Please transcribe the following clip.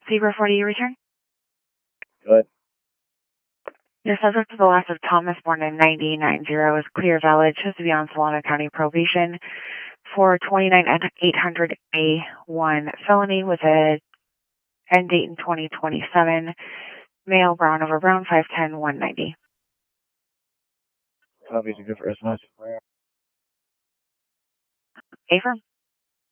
Zebra 40, return. Good. Your subject to the last of Thomas, born in 1990, is clear, valid, chose to be on Solano County probation for 29800A1 felony with a end date in 2027. Male, brown over brown, 5'10", 190. Copies are good for SMS. Affirm.